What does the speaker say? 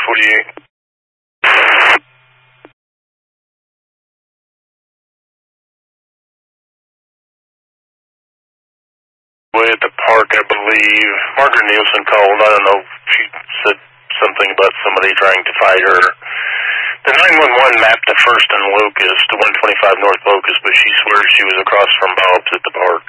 48. Way at the park, I believe. Margaret Nielsen called. I don't know. She said something about somebody trying to fight her. The 911 mapped to First and Locust, to 125 North Locust, but she swears she was across from Bob's at the park.